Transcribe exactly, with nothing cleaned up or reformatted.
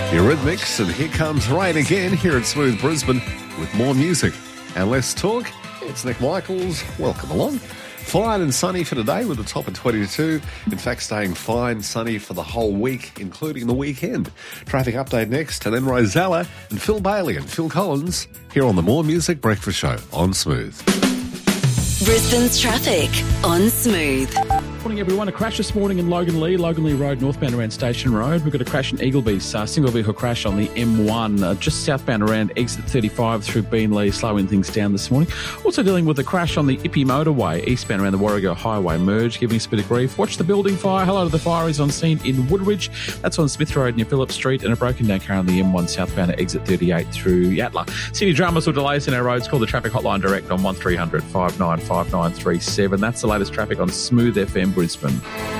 Eurythmics, and here comes Rain again here at Smooth Brisbane with more music and less talk. It's Nick Michaels. Welcome along. Fine and sunny for today with a top of twenty-two. In fact, staying fine, sunny for the whole week, including the weekend. Traffic update next, and then Rosella and Phil Bailey and Phil Collins here on the More Music Breakfast Show on Smooth. Brisbane's traffic on Smooth. Morning, everyone. A crash this morning in Logan Lee, Logan Lee Road, northbound around Station Road. We've got a crash in Eagleby's, uh, single vehicle crash on the M one, uh, just southbound around exit thirty-five through Beenleigh, slowing things down this morning. Also dealing with a crash on the Ippy Motorway, eastbound around the Warrego Highway merge, giving us a bit of grief. Watch the building fire. Hello to the fire is on scene in Woodridge. That's on Smith Road near Phillip Street, and a broken down car on the M one southbound at exit thirty-eight through Yatala. City dramas or delays in our roads, call the traffic hotline direct on one three hundred five nine five nine three seven. That's the latest traffic on Smooth F M Brisbane.